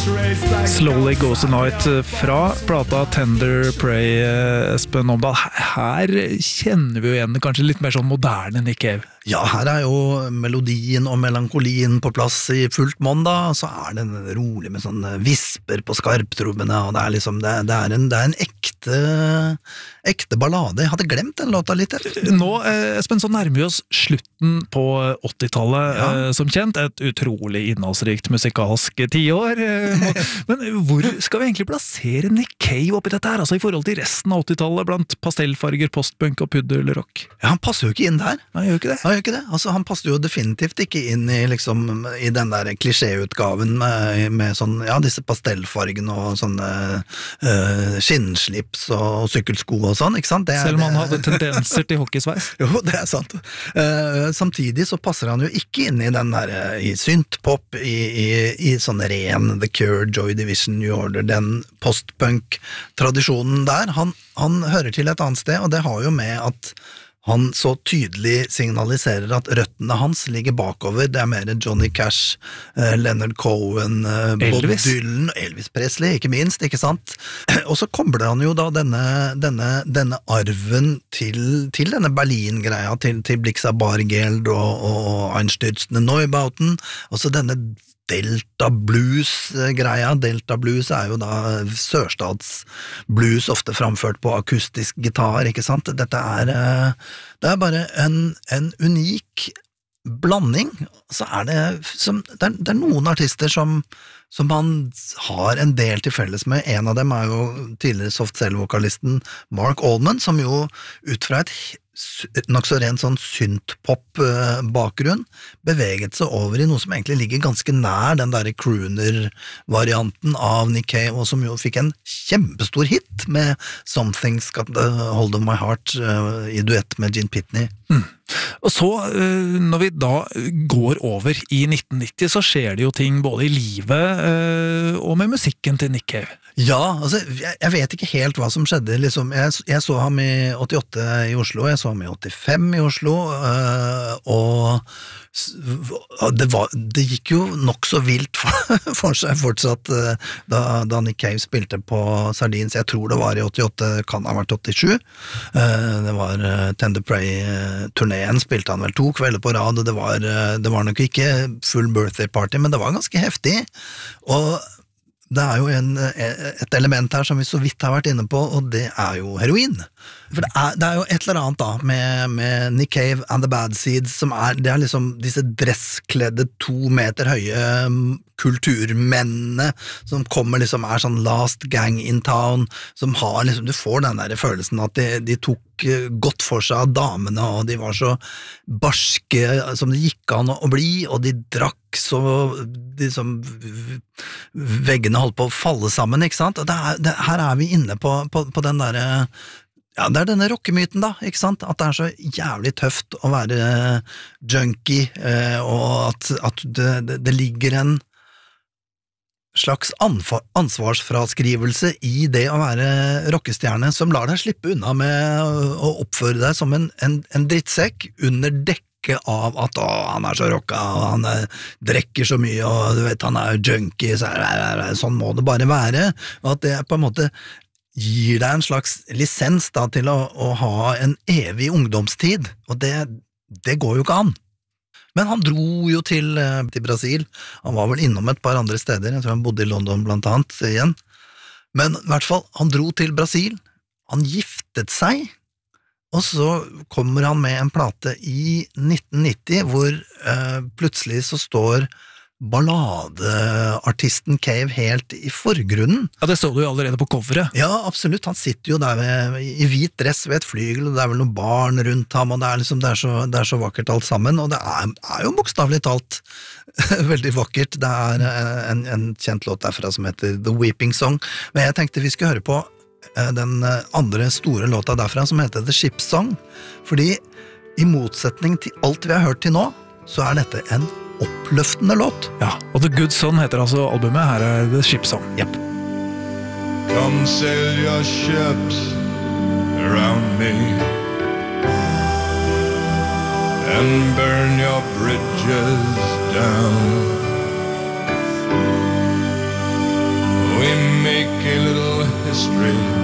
Slowly Goes the Night fra plata Tender Prey, Espen Omdal. Her kjenner vi jo igjen kanskje litt mer sånn moderne Nick Cave. Ja, her jo melodien og melankolien på plass i fullt monn da, så den rolig med sånn visper på skarptrommene, og det liksom, det en ekte ballade. Jeg hadde glemt den låta litt. Nå, Espen, så nærmer vi oss slutten på 80-tallet, som kjent, et utrolig innholdsrikt musikalsk tiår. Men hvor skal vi egentlig plassere Nick Cave oppi dette her, altså i forhold til resten av 80-tallet, blant pastellfarger, postpunk og puddelrock? Ja, han passer jo ikke inn der. Nei, gjør ikke det. Han gjør ikke det. Altså, han passer jo definitivt ikke inn i, liksom, i den der klisjéutgaven med sånn, ja, disse pastellfargene og sånne skinnslips og sykkelsko og sånn, ikke sant? Selv om han hadde tendenser til hockeysveis. Jo, det sant. Samtidig så passer han jo ikke inn i den der, i syntpop, i sånn ren The Cure, Joy Division, New Order, den postpunk-tradisjonen der. Han hører til et annet sted, og det har jo med at han så tydelig signaliserer at røttene hans ligger bakover. Det mer Johnny Cash, Leonard Cohen, Bob Dylan, Elvis Presley, ikke minst, ikke sant? Og så kobler han jo da denne arven til denne Berlin-greia, til Blixa Bargeld og Einstürzende Neubauten, og så denne Delta Blues-greia. Delta Blues jo da sørstatsblues, ofte framført på akustisk gitar, ikke sant? Dette det bare en unik blanding. Så det noen artister som han har en del til felles med. En av dem jo tidligere Soft Cell-vokalisten Mark Allman, som jo ut fra et nok så rent sånn synth-pop-bakgrunn beveget seg over i noe som egentlig ligger ganske nær den der crooner-varianten av Nick Cave, og som jo fikk en kjempestor hit med Something's Got the Hold of My Heart i duett med Gene Pitney. Og så, når vi da går over i 1990, så skjer det jo ting både i livet og med musikken til Nick Cave. Ja, altså, jeg vet ikke helt hva som skjedde, liksom. Jeg så ham i 88 i Oslo, jeg så ham i 85 i Oslo, og det gikk jo nok så vilt for seg fortsatt da Nick Cave spilte på Sardins. Jeg tror det var i 88, kan ha vært 87. Det var Tender Prey-turneen, spilte han vel 2 kvelder på rad, og det var nok ikke full birthday party, men det var ganske heftig, og det jo et element her som vi så vidt har vært inne på, og det jo heroin. For det jo et eller annet da med Nick Cave and the Bad Seeds, som det liksom disse dresskledde 2 meter høye kulturmennene som kommer liksom sånn last gang in town, som har liksom, du får den der følelsen at de tok godt for seg av damene, og de var så barske som det gikk an å bli, og de drakk så liksom, veggene holdt på å falle sammen, ikke sant? Og her vi inne på den der, ja, det denne rockemyten da, ikke sant? At det så jævlig tøft å være junkie, og at det ligger en slags ansvarsfraskrivelse i det å være rockestjerne som lar deg slippe unna med å oppføre deg som en drittsekk under dekke av at han så rocka, og han drekker så mye, og du vet, han junkie, sånn må det bare være, og at det på en måte gir deg en slags lisens da, til å ha en evig ungdomstid, og det går jo ikke an. Men han dro jo til Brasil, han var vel innom et par andre steder, jeg tror han bodde i London blant annet igjen, men i hvert fall, han dro til Brasil, han giftet seg, og så kommer han med en plate i 1990, hvor plutselig så står balladeartisten Cave helt i forgrunnen. Ja, det så du jo allerede på coveret. Ja, absolutt. Han sitter jo der i hvit dress ved et flygel, og det vel noen barn rundt ham, og det liksom, det så vakkert alt sammen, og det jo bokstavelig talt veldig vakkert. Det en kjent låt derfra som heter The Weeping Song, men jeg tenkte vi skulle høre på den andre store låta derfra som heter The Ship Song, fordi i motsetning til alt vi har hørt til nå, så dette en oppløftende låt. Ja, og The Good Son heter altså albumet, her The Ship Song. Yep. Come sail your ships around me and burn your bridges down. straight.